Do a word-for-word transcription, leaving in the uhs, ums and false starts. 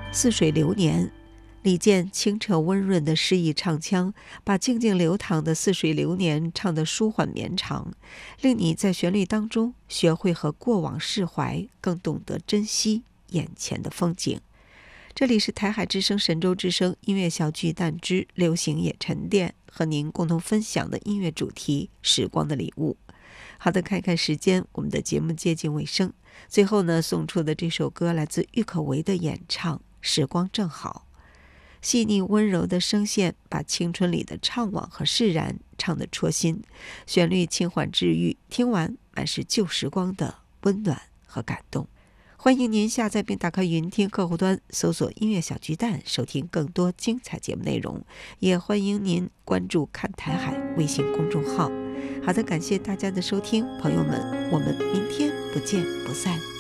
似水流年。李健清澈温润的诗意唱腔，把静静流淌的似水流年唱得舒缓绵长，令你在旋律当中学会和过往释怀，更懂得珍惜眼前的风景。这里是台海之声神州之声音乐小巨蛋之流行也沉淀，和您共同分享的音乐主题时光的礼物。好的，看看时间，我们的节目接近尾声。最后呢，送出的这首歌来自郁可唯的演唱《时光正好》。细腻温柔的声线把青春里的怅惘和释然唱得戳心，旋律轻缓治愈，听完满是旧时光的温暖和感动。欢迎您下载并打开云听客户端，搜索音乐小巨蛋，收听更多精彩节目内容。也欢迎您关注看台海微信公众号。好的，感谢大家的收听，朋友们，我们明天不见不散。